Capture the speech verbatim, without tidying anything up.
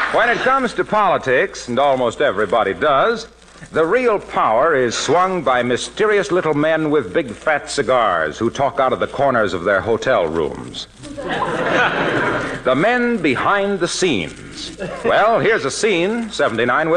When it comes to politics, and almost everybody does, the real power is swung by mysterious little men with big fat cigars who talk out of the corners of their hotel rooms. The men behind the scenes. Well, here's a scene, seventy-nine